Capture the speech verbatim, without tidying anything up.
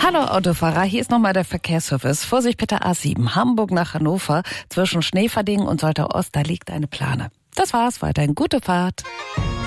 Hallo Autofahrer, hier ist nochmal der Verkehrsservice. Vorsicht bitte A sieben, Hamburg nach Hannover, zwischen Schneeverding und Soltau Ost, da liegt eine Plane. Das war's, weiterhin gute Fahrt.